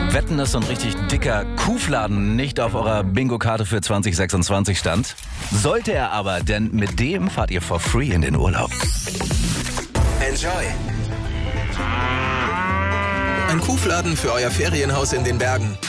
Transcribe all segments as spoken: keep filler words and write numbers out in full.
Wetten, dass so ein richtig dicker Kuhfladen nicht auf eurer Bingo-Karte für zwanzig sechsundzwanzig stand? Sollte er aber, denn mit dem fahrt ihr for free in den Urlaub. Enjoy! Ein Kuhfladen für euer Ferienhaus in den Bergen.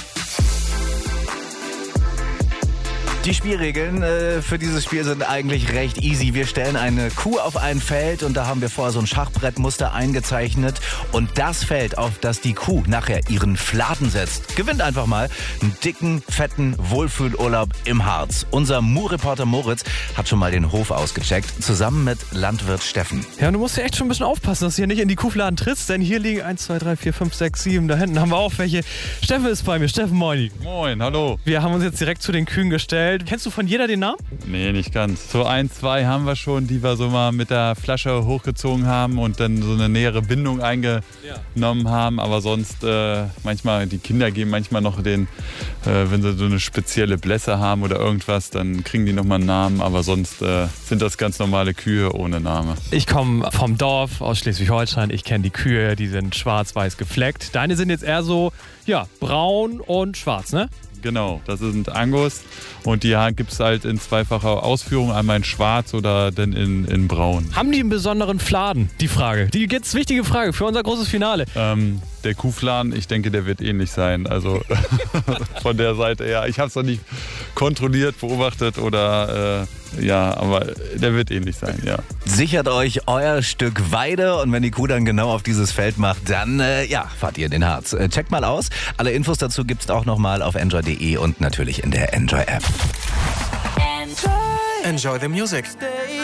Die Spielregeln äh, für dieses Spiel sind eigentlich recht easy. Wir stellen eine Kuh auf ein Feld und da haben wir vorher so ein Schachbrettmuster eingezeichnet. Und das Feld, auf das die Kuh nachher ihren Fladen setzt, gewinnt einfach mal einen dicken, fetten Wohlfühlurlaub im Harz. Unser Mu-Reporter Moritz hat schon mal den Hof ausgecheckt, zusammen mit Landwirt Steffen. Ja, und du musst ja echt schon ein bisschen aufpassen, dass du hier nicht in die Kuhfladen trittst, denn hier liegen eins, zwei, drei, vier, fünf, sechs, sieben, da hinten haben wir auch welche. Steffen ist bei mir. Steffen, moin. Moin, hallo. Wir haben uns jetzt direkt zu den Kühen gestellt. Kennst du von jeder den Namen? Nee, nicht ganz. So ein, zwei haben wir schon, die wir so mal mit der Flasche hochgezogen haben und dann so eine nähere Bindung eingenommen ja. haben. Aber sonst, äh, manchmal, die Kinder geben manchmal noch den, äh, wenn sie so eine spezielle Blässe haben oder irgendwas, dann kriegen die nochmal einen Namen. Aber sonst äh, sind das ganz normale Kühe ohne Name. Ich komme vom Dorf aus Schleswig-Holstein. Ich kenne die Kühe, die sind schwarz-weiß gefleckt. Deine sind jetzt eher so, ja, braun und schwarz, ne? Genau, das sind Angus und die gibt es halt in zweifacher Ausführung, einmal in schwarz oder dann in, in braun. Haben die einen besonderen Fladen? Die Frage. Die jetzt wichtige Frage für unser großes Finale. Ähm, der Kuhfladen, ich denke, der wird ähnlich sein. Also von der Seite her. Ich habe es noch nicht kontrolliert, beobachtet oder äh, ja, aber der wird ähnlich sein, ja. Sichert euch euer Stück Weide und wenn die Kuh dann genau auf dieses Feld macht, dann äh, ja, fahrt ihr in den Harz. Äh, checkt mal aus. Alle Infos dazu gibt's auch nochmal auf enjoy punkt de und natürlich in der Enjoy-App. Enjoy the music.